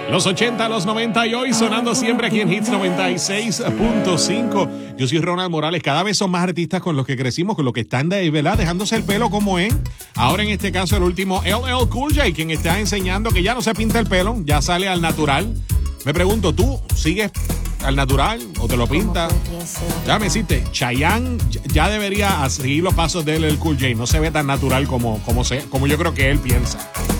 Los 80, los 90 y hoy sonando siempre aquí en Hits 96.5. Yo soy Ronald Morales. Cada vez son más artistas con los que crecimos, con los que están de ¿verdad? Dejándose el pelo como es. Ahora en este caso el último LL Cool J, quien está enseñando que ya no se pinta el pelo, ya sale al natural. Me pregunto, ¿tú sigues al natural o te lo pintas? Ya me hiciste, Chayanne ya debería seguir los pasos de LL Cool J. No se ve tan natural como yo creo que él piensa.